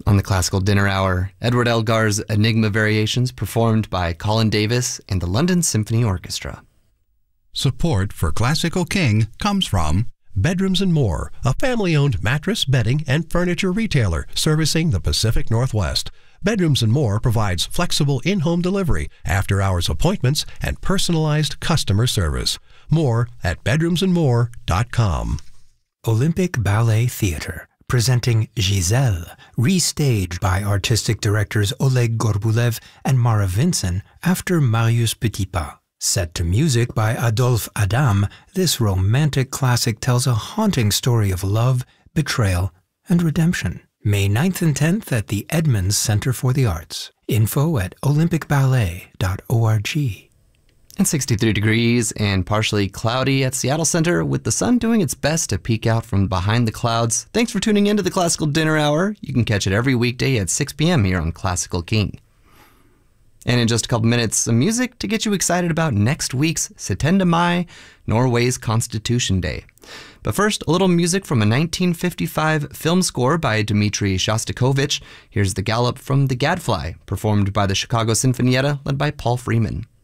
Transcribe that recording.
On the Classical Dinner Hour, Edward Elgar's Enigma Variations performed by Colin Davis and the London Symphony Orchestra. Support for Classical King comes from Bedrooms & More, a family-owned mattress, bedding, and furniture retailer servicing the Pacific Northwest. Bedrooms & More provides flexible in-home delivery, after-hours appointments, and personalized customer service. More at bedroomsandmore.com. Olympic Ballet Theatre, presenting Giselle, restaged by artistic directors Oleg Gorbulev and Mara Vinson after Marius Petipa. Set to music by Adolphe Adam, this romantic classic tells a haunting story of love, betrayal, and redemption. May 9th and 10th at the Edmonds Center for the Arts. Info at olympicballet.org. And 63 degrees and partially cloudy at Seattle Center, with the sun doing its best to peek out from behind the clouds. Thanks for tuning in to the Classical Dinner Hour. You can catch it every weekday at 6 p.m. here on Classical King. And in just a couple minutes, some music to get you excited about next week's 17. Mai, Norway's Constitution Day. But first, a little music from a 1955 film score by Dmitri Shostakovich. Here's The Galop from The Gadfly, performed by the Chicago Sinfonietta, led by Paul Freeman.